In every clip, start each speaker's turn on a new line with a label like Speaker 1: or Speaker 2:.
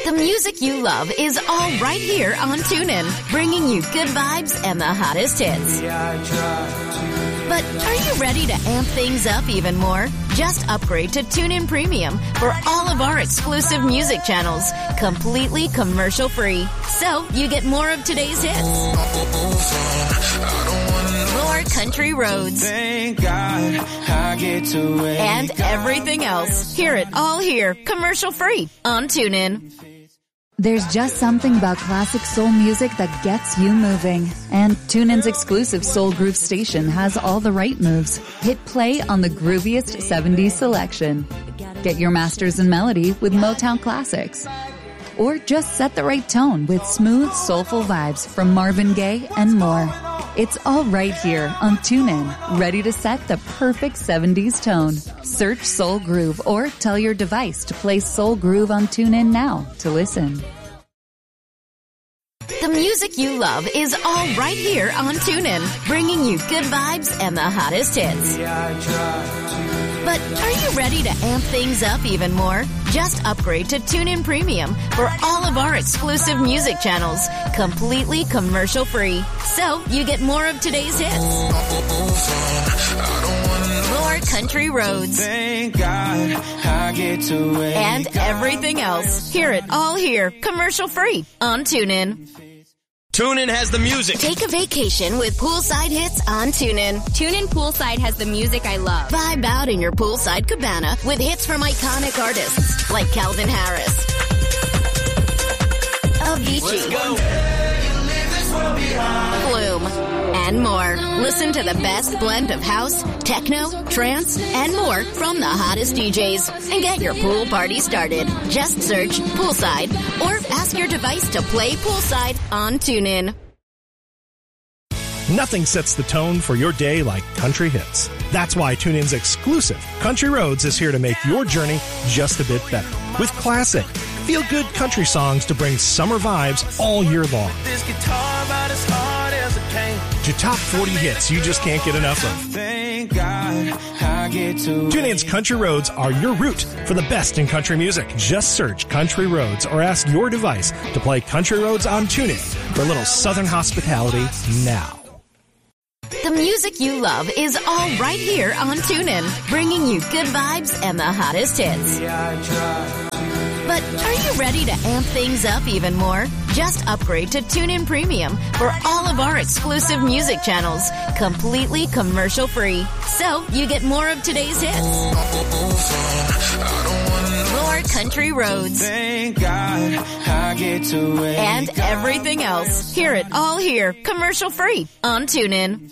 Speaker 1: The music you love is all right here on TuneIn, bringing you good vibes and the hottest hits. But are you ready to amp things up even more? Just upgrade to TuneIn Premium for all of our exclusive music channels, completely commercial-free. So you get more of today's hits, more country roads,
Speaker 2: Thank God I get to wake
Speaker 1: and everything else. Hear it all here, commercial-free on TuneIn.
Speaker 3: There's just something about classic soul music that gets you moving. And TuneIn's exclusive Soul Groove station has all the right moves. Hit play on the grooviest 70s selection. Get your masters in melody with Motown classics. Or just set the right tone with smooth, soulful vibes from Marvin Gaye and more. It's all right here on TuneIn, ready to set the perfect 70s tone. Search Soul Groove or tell your device to play Soul Groove on TuneIn now to listen.
Speaker 1: The music you love is all right here on TuneIn, bringing you good vibes and the hottest hits. But are you ready to amp things up even more? Just upgrade to TuneIn Premium for all of our exclusive music channels, completely commercial-free. So you get more of today's hits, more country roads,
Speaker 2: Thank God I get to wake
Speaker 1: and everything else. Hear it all here, commercial-free on TuneIn.
Speaker 4: TuneIn has the music.
Speaker 1: Take a vacation with poolside hits on TuneIn.
Speaker 5: TuneIn Poolside has the music I love.
Speaker 1: Vibe out in your poolside cabana with hits from iconic artists like Calvin Harris, Avicii, Flume, and more. Listen to the best blend of house, techno, trance, and more from the hottest DJs. And get your pool party started. Just search Poolside or ask your device to play Poolside on TuneIn.
Speaker 6: Nothing sets the tone for your day like country hits. That's why TuneIn's exclusive Country Roads is here to make your journey just a bit better. With classic, feel-good country songs to bring summer vibes all year long.
Speaker 2: this guitar about as hard as a cane.
Speaker 6: To top 40 hits you just can't get enough of.
Speaker 2: Thank God I get to
Speaker 6: TuneIn's Country Roads are your route for the best in country music. Just search Country Roads or ask your device to play Country Roads on TuneIn for a little southern hospitality now.
Speaker 1: The music you love is all right here on TuneIn, bringing you good vibes and the hottest hits. But are you ready to amp things up even more? Just upgrade to TuneIn Premium for all of our exclusive music channels, completely commercial-free. So you get more of today's hits, more country roads,
Speaker 2: Thank God I get to wake
Speaker 1: and everything else. Hear it all here, commercial-free on TuneIn.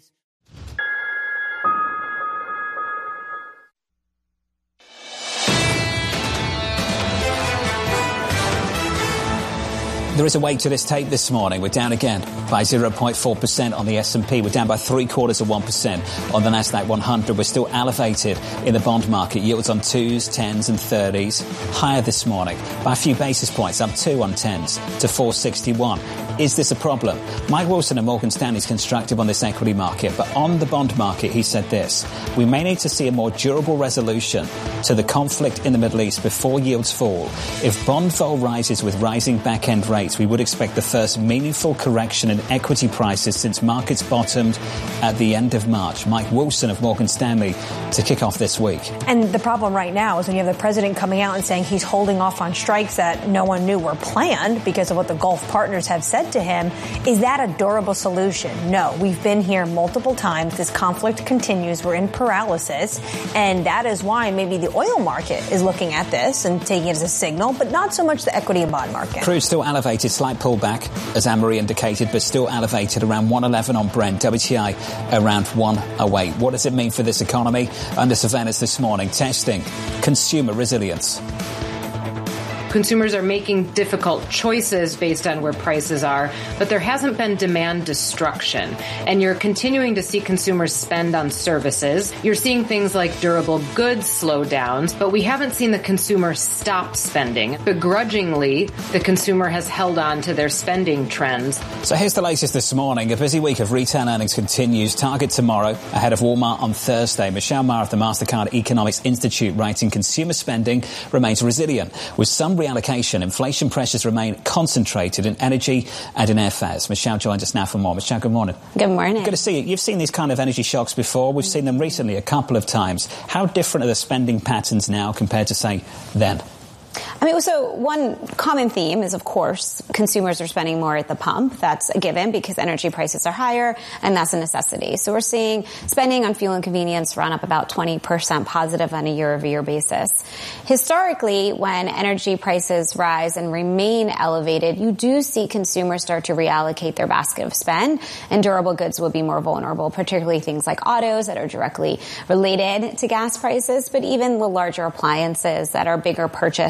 Speaker 7: There is a weight to this tape this morning. We're down again by 0.4% on the S&P. We're down by 0.75% on the Nasdaq 100. We're still elevated in the bond market. Yields on 2s, 10s and 30s. Higher this morning by a few basis points, up 2 on 10s to 461. Is this a problem? Mike Wilson of Morgan Stanley is constructive on this equity market, but on the bond market, he said this: we may need to see a more durable resolution to the conflict in the Middle East before yields fall. If bond vol rises with rising back-end rates, we would expect the first meaningful correction in equity prices since markets bottomed at the end of March. Mike Wilson of Morgan Stanley to kick off this week.
Speaker 8: And the problem right now is when you have the president coming out and saying he's holding off on strikes that no one knew were planned because of what the Gulf partners have said to him. Is that a durable solution? No. We've been here multiple times. This conflict continues. We're in paralysis. And that is why maybe the oil market is looking at this and taking it as a signal, but not so much the equity and bond market.
Speaker 7: Crude still elevated, slight pullback, as Anne-Marie indicated, but still elevated around 111 on Brent, WTI around 108. What does it mean for this economy? Under surveillance this morning, testing consumer resilience.
Speaker 9: Consumers are making difficult choices based on where prices are, but there hasn't been demand destruction. And you're continuing to see consumers spend on services. You're seeing things like durable goods slow down, but we haven't seen the consumer stop spending. Begrudgingly, the consumer has held on to their spending trends.
Speaker 7: So here's the latest this morning. A busy week of retail earnings continues. Target tomorrow, ahead of Walmart on Thursday. Michelle Maher of the MasterCard Economics Institute writing consumer spending remains resilient, with some reallocation, inflation pressures remain concentrated in energy and in airfares. Michelle joins us now for more. Michelle, good morning.
Speaker 10: Good morning.
Speaker 7: Good to see you. You've seen these kind of energy shocks before. We've seen them recently a couple of times. How different are the spending patterns now compared to, say, then?
Speaker 10: I mean, so one common theme is, of course, consumers are spending more at the pump. That's a given because energy prices are higher, and that's a necessity. So we're seeing spending on fuel and convenience run up about 20% positive on a year-over-year basis. Historically, when energy prices rise and remain elevated, you do see consumers start to reallocate their basket of spend, and durable goods will be more vulnerable, particularly things like autos that are directly related to gas prices, but even the larger appliances that are bigger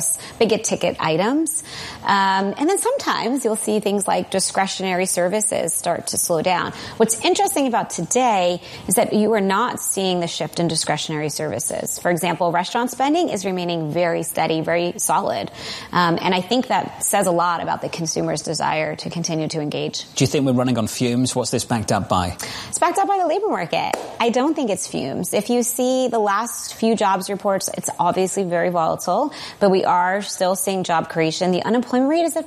Speaker 10: ticket items. And then sometimes you'll see things like discretionary services start to slow down. What's interesting about today is that you are not seeing the shift in discretionary services. For example, restaurant spending is remaining very steady, very solid. And I think that says a lot about the consumer's desire to continue to engage.
Speaker 7: Do you think we're running on fumes? What's this backed up by?
Speaker 10: It's backed up by the labor market. I don't think it's fumes. If you see the last few jobs reports, it's obviously very volatile, but we are still seeing job creation. The unemployment rate is at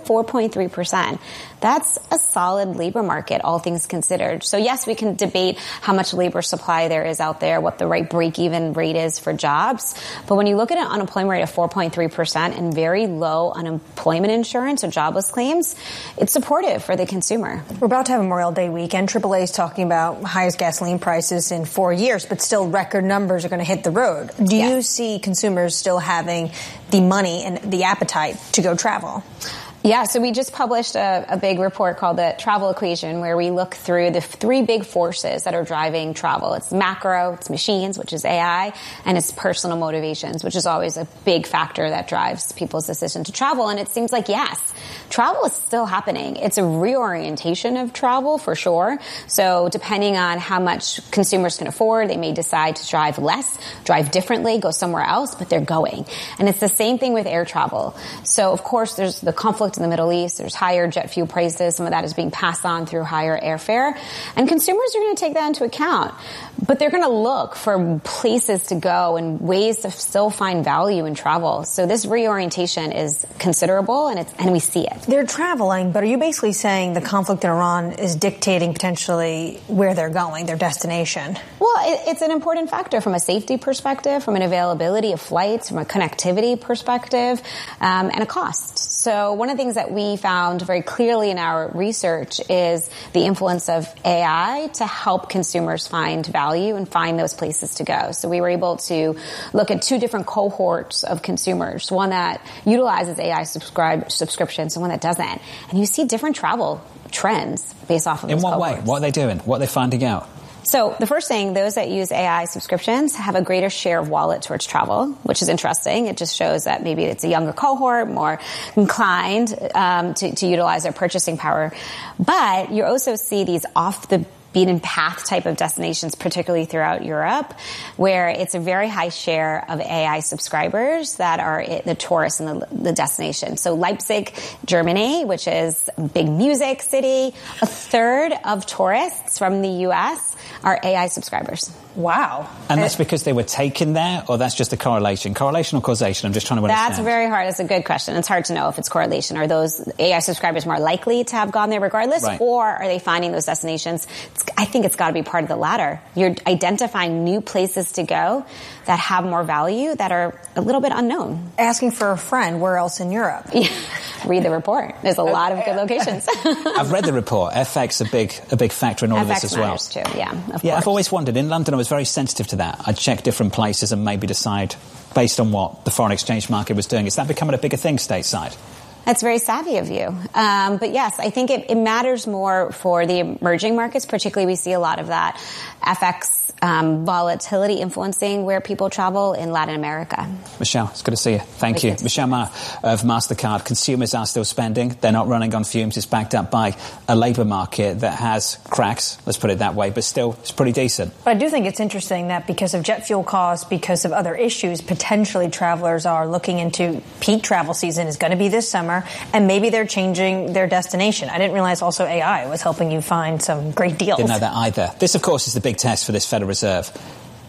Speaker 10: 4.3%. That's a solid labor market, all things considered. So yes, we can debate how much labor supply there is out there, what the right break-even rate is for jobs. But when you look at an unemployment rate of 4.3% and very low unemployment insurance or jobless claims, it's supportive for the consumer.
Speaker 8: We're about to have Memorial Day weekend. AAA is talking about highest gasoline prices in 4 years, but still record numbers are going to hit the road. Do you see consumers still having the money and the appetite to go travel?
Speaker 10: Yeah, so we just published a big report called the Travel Equation, where we look through the three big forces that are driving travel. It's macro, it's machines, which is AI, and it's personal motivations, which is always a big factor that drives people's decision to travel. And it seems like, yes, travel is still happening. It's a reorientation of travel for sure. So depending on how much consumers can afford, they may decide to drive less, drive differently, go somewhere else, but they're going. And it's the same thing with air travel. So of course, there's the conflict in the Middle East. There's higher jet fuel prices. Some of that is being passed on through higher airfare. And consumers are going to take that into account. But they're going to look for places to go and ways to still find value in travel. So this reorientation is considerable, and we see it.
Speaker 8: They're traveling, but are you basically saying the conflict in Iran is dictating potentially where they're going, their destination?
Speaker 10: Well, it's an important factor from a safety perspective, from an availability of flights, from a connectivity perspective, and a cost. So one of the things that we found very clearly in our research is the influence of AI to help consumers find value and find those places to go. So we were able to look at two different cohorts of consumers, one that utilizes AI subscriptions and one that doesn't. And you see different travel trends based off of those cohorts.
Speaker 7: In what way? What are they doing? What are they finding out?
Speaker 10: So the first thing, those that use AI subscriptions have a greater share of wallet towards travel, which is interesting. It just shows that maybe it's a younger cohort, more inclined to utilize their purchasing power. But you also see these off the beaten path type of destinations, particularly throughout Europe, where it's a very high share of AI subscribers that are the tourists in the destination. So Leipzig, Germany, which is a big music city, a third of tourists from the U.S. are AI subscribers.
Speaker 8: Wow.
Speaker 7: And that's because they were taken there, or that's just a correlation? Correlation or causation? I'm just trying to understand.
Speaker 10: That's very hard. That's a good question. It's hard to know if it's correlation. Are those AI subscribers more likely to have gone there regardless,
Speaker 7: right,
Speaker 10: or are they finding those destinations? I think it's got to be part of the latter. You're identifying new places to go that have more value, that are a little bit unknown.
Speaker 8: Asking for a friend, where else in Europe?
Speaker 10: Yeah. Read the report. There's a lot of good locations.
Speaker 7: I've read the report. FX a big factor in all of this as well.
Speaker 10: FX matters too, yeah, of course.
Speaker 7: I've always wondered. In London, I was very sensitive to that. I'd check different places and maybe decide based on what the foreign exchange market was doing. Is that becoming a bigger thing stateside?
Speaker 10: That's very savvy of you. But yes, I think it matters more for the emerging markets. Particularly, we see a lot of that FX volatility influencing where people travel in Latin America.
Speaker 7: Michelle, it's good to see you. Thank you. Michelle Ma of MasterCard. Consumers are still spending. They're not running on fumes. It's backed up by a labour market that has cracks, let's put it that way, but still it's pretty decent.
Speaker 8: But I do think it's interesting that because of jet fuel costs, because of other issues, potentially travelers are looking into peak travel season is going to be this summer, and maybe they're changing their destination. I didn't realize also AI was helping you find some great deals.
Speaker 7: Didn't know that either. This, of course, is the big test for this Federal Reserve.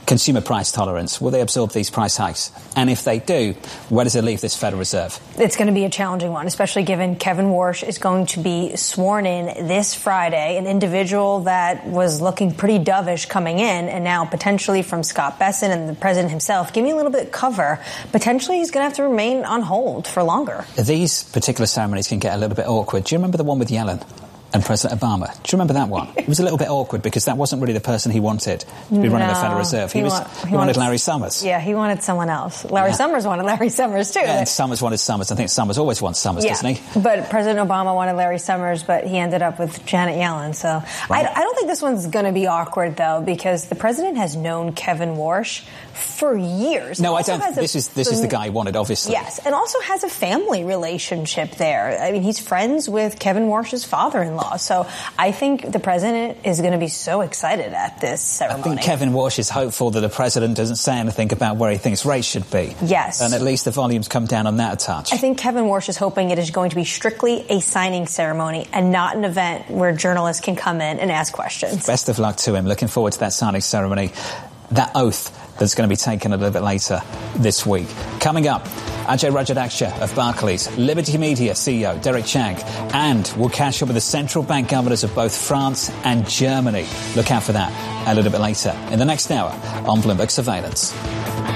Speaker 7: Consumer price tolerance. Will they absorb these price hikes? And if they do, where does it leave this Federal Reserve?
Speaker 8: It's going to be a challenging one, especially given Kevin Warsh is going to be sworn in this Friday, an individual that was looking pretty dovish coming in, and now potentially from Scott Bessent and the president himself, give me a little bit of cover. Potentially he's going to have to remain on hold for longer.
Speaker 7: These particular ceremonies can get a little bit awkward. Do you remember the one with Yellen and President Obama? Do you remember that one? It was a little bit awkward because that wasn't really the person he wanted to be running the Federal Reserve. He wanted Larry Summers.
Speaker 8: Yeah, he wanted someone else. Larry Summers wanted Larry Summers, too.
Speaker 7: Yeah, and Summers wanted Summers. I think Summers always wants Summers, doesn't he?
Speaker 8: But President Obama wanted Larry Summers, but he ended up with Janet Yellen. So right. I don't think this one's going to be awkward, though, because the president has known Kevin Warsh for years.
Speaker 7: No, I don't. This is the guy he wanted, obviously.
Speaker 8: Yes, and also has a family relationship there. I mean, he's friends with Kevin Warsh's father-in-law. So I think the president is going to be so excited at this ceremony.
Speaker 7: I think Kevin Warsh is hopeful that the president doesn't say anything about where he thinks rates should be.
Speaker 8: Yes.
Speaker 7: And at least the volumes come down on that a touch.
Speaker 8: I think Kevin Warsh is hoping it is going to be strictly a signing ceremony and not an event where journalists can come in and ask questions.
Speaker 7: Best of luck to him. Looking forward to that signing ceremony. That oath that's going to be taken a little bit later this week. Coming up, Ajay Rajadaksha of Barclays, Liberty Media CEO Derek Chang, and we'll catch up with the central bank governors of both France and Germany. Look out for that a little bit later in the next hour on Bloomberg Surveillance.